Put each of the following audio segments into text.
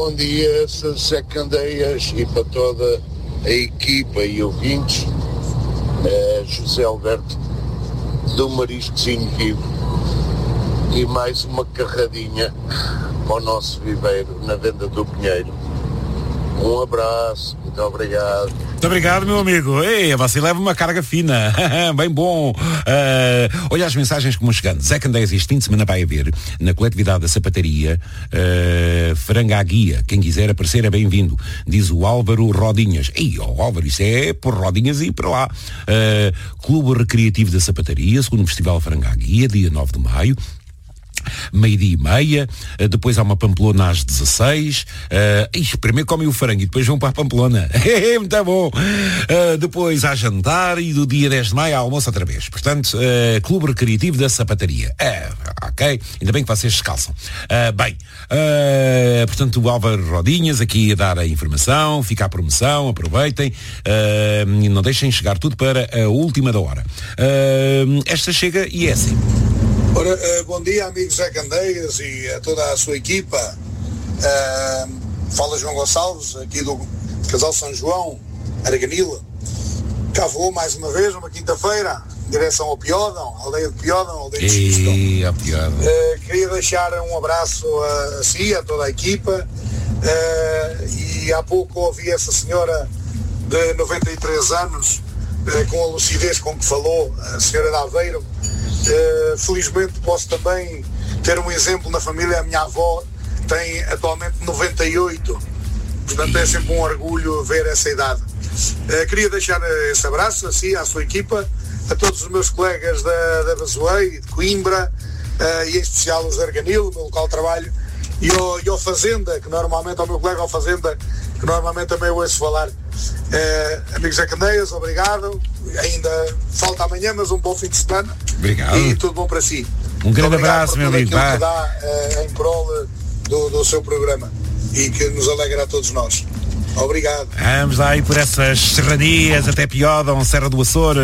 bom dia, Secandeias, e para toda a equipa e ouvintes. José Alberto, do Mariscozinho Vivo, e mais uma carradinha para o nosso viveiro na venda do Pinheiro. Um abraço, muito obrigado. Muito obrigado, meu amigo. Ei, você leva uma carga fina. Bem bom. Olha as mensagens como chegando. Zé Candeias, este fim de semana vai haver na coletividade da sapataria Franga à Guia. Quem quiser aparecer é bem-vindo. Diz o Álvaro Rodinhas. Ei, Álvaro, isso é por Rodinhas e para lá. Clube Recreativo da Sapataria, segundo Festival Franga à Guia, dia 9 de maio. 12:30, depois há uma Pamplona às 16. Primeiro comem o frango e depois vão para a Pamplona. Muito bom. Depois há jantar e do dia 10 de maio há almoço outra vez. Portanto, Clube Recreativo da Sapataria. Ok? Ainda bem que vocês descalçam. Portanto, o Álvaro Rodinhas aqui a dar a informação, fica a promoção, aproveitem. Não deixem chegar tudo para a última da hora. Esta chega e é assim. Ora, bom dia, amigos Zé Candeias e a toda a sua equipa. Fala João Gonçalves, aqui do Casal São João, Arganila. Cá vou mais uma vez, uma quinta-feira, em direção ao Piódão, aldeia de Piódão, aldeia de Xistão. Queria deixar um abraço a si, a toda a equipa. E há pouco ouvi essa senhora de 93 anos, com a lucidez com que falou, a senhora de Aveiro. Felizmente posso também ter um exemplo na família. A minha avó tem atualmente 98, portanto é sempre um orgulho ver essa idade. Queria deixar esse abraço a si, à sua equipa, a todos os meus colegas da Bazoei, de Coimbra, e em especial os de Arganil, o meu local de trabalho, e ao Fazenda, que normalmente, ao meu colega ao Fazenda, que normalmente também ouço falar. Amigos Zé Candeias, obrigado. Ainda falta amanhã, mas um bom fim de semana. Obrigado. E tudo bom para si. Um grande abraço, meu amigo. Que dá em prol do seu programa e que nos alegra a todos nós. Obrigado. Vamos lá aí por essas serranias até Piódão, Serra do Açor.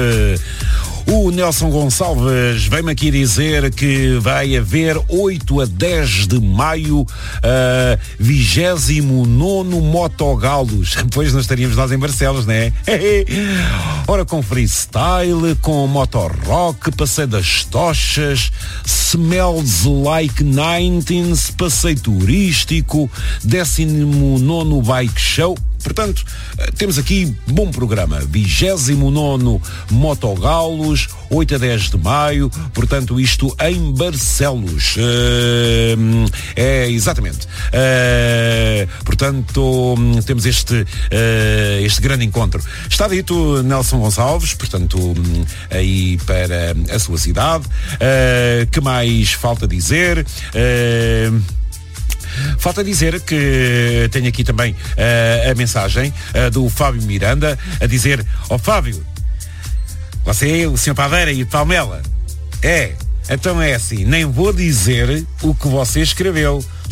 O Nelson Gonçalves vem-me aqui dizer que vai haver 8 a 10 de maio 29º Motogalos. Depois nós estaríamos nós em Barcelos, né? Ora, com freestyle, com motorrock, passeio das tochas, Smells Like 19, passeio turístico, 19º Bike Show. Portanto, temos aqui bom programa. 29º Motogalos, 8 a 10 de maio, portanto isto em Barcelos. Exatamente. Portanto, temos este grande encontro. Está dito, Nelson Gonçalves, portanto, aí para a sua cidade. Que mais falta dizer? Falta dizer que tenho aqui também a mensagem do Fábio Miranda a dizer: Fábio, você, o Sr. Padeira e o Palmela, então é assim, nem vou dizer o que você escreveu.